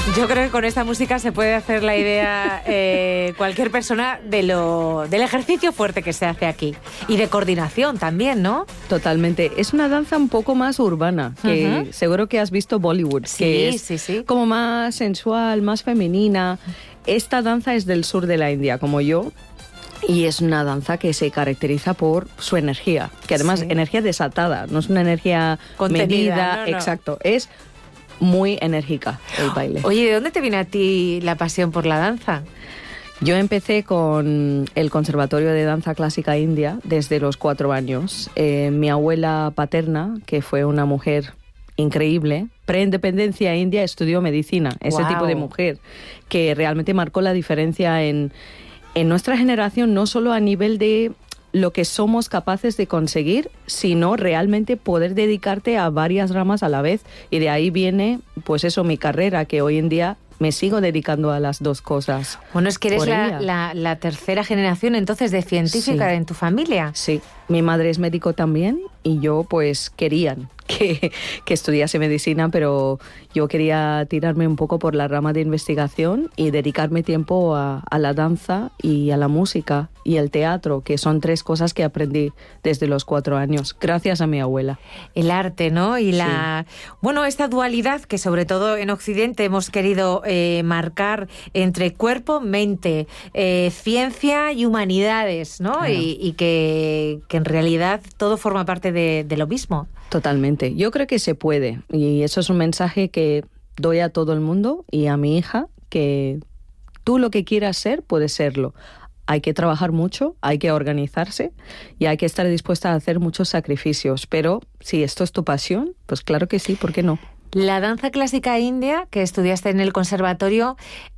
Yo creo que con esta música se puede hacer la idea cualquier persona del ejercicio fuerte que se hace aquí. Y de coordinación también, ¿no? Totalmente. Es una danza un poco más urbana, que seguro que has visto Bollywood, Sí, que es sí. como más sensual, más femenina. Esta danza es del sur de la India, como yo. Y es una danza que se caracteriza por su energía, que además energía desatada, no es una energía contenida, medida, no. Exacto, es muy enérgica el baile. Oye, ¿de dónde te viene a ti la pasión por la danza? Yo empecé con el Conservatorio de Danza Clásica India desde los 4 años. Mi abuela paterna, que fue una mujer increíble, preindependencia india, estudió medicina, ese tipo de mujer que realmente marcó la diferencia en nuestra generación, no solo a nivel de lo que somos capaces de conseguir, sino realmente poder dedicarte a varias ramas a la vez. Y de ahí viene, pues eso, mi carrera, que hoy en día me sigo dedicando a las dos cosas. Bueno, es que eres la tercera generación entonces de científica en tu familia. Sí, mi madre es médico también y yo pues querían que estudiase medicina, pero yo quería tirarme un poco por la rama de investigación y dedicarme tiempo a la danza y a la música y el teatro, que son 3 cosas que aprendí desde los 4 años, gracias a mi abuela. El arte, ¿no? Y bueno, esta dualidad que sobre todo en Occidente hemos querido marcar entre cuerpo, mente, ciencia y humanidades, ¿no? Claro. Y que en realidad todo forma parte de lo mismo. Totalmente. Yo creo que se puede. Y eso es un mensaje que doy a todo el mundo y a mi hija, que tú lo que quieras ser, puedes serlo. Hay que trabajar mucho, hay que organizarse y hay que estar dispuesta a hacer muchos sacrificios. Pero si esto es tu pasión, pues claro que sí, ¿por qué no? La danza clásica india que estudiaste en el conservatorio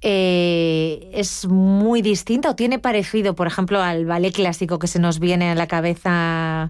es muy distinta o tiene parecido, por ejemplo, al ballet clásico que se nos viene a la cabeza.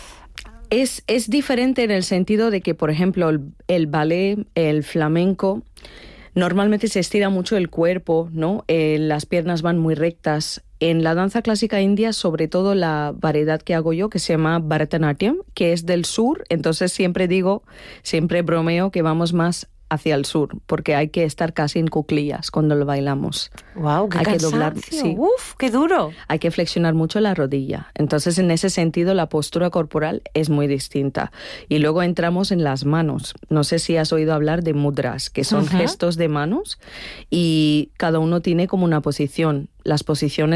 Es diferente en el sentido de que, por ejemplo, el ballet, el flamenco, normalmente se estira mucho el cuerpo, ¿no? Las piernas van muy rectas. En la danza clásica india, sobre todo la variedad que hago yo, que se llama Bharatanatyam, que es del sur, entonces siempre bromeo que vamos más hacia el sur, porque hay que estar casi en cuclillas cuando lo bailamos. ¡Wow! ¡Qué cansancio! Que doblar, sí. ¡Uf! ¡Qué duro! Hay que flexionar mucho la rodilla. Entonces, en ese sentido, la postura corporal es muy distinta. Y luego entramos en las manos. No sé si has oído hablar de mudras, que son gestos de manos, y cada uno tiene como una posición. Las posiciones